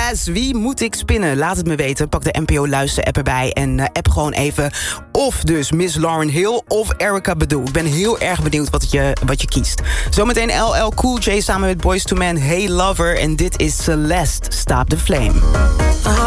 Yes, wie moet ik spinnen? Laat het me weten. Pak de NPO Luister-app erbij en app gewoon even. Of dus Miss Lauryn Hill of Erykah Badu. Ik ben heel erg benieuwd wat je kiest. Zometeen LL Cool J samen met Boyz II Men. Hey Lover. En dit is Celeste, Stop the Flame.